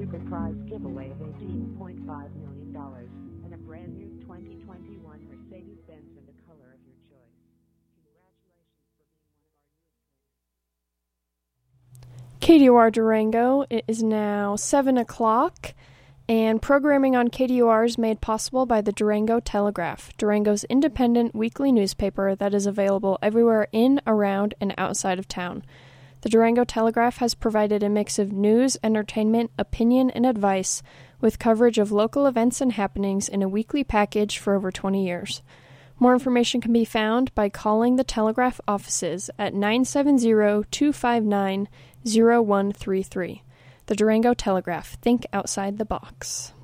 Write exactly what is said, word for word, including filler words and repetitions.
super prize giveaway of eighteen point five million dollars and a brand new twenty twenty-one Mercedes-Benz in the color of your choice. Congratulations for being one of our newest players. K D O R Durango. It is now seven o'clock, and programming on K D O R is made possible by the Durango Telegraph, Durango's independent weekly newspaper that is available everywhere in, around, and outside of town. The Durango Telegraph has provided a mix of news, entertainment, opinion, and advice, with coverage of local events and happenings in a weekly package for over twenty years. More information can be found by calling the Telegraph offices at nine seven zero, two five nine, zero one three three. The Durango Telegraph. Think outside the box.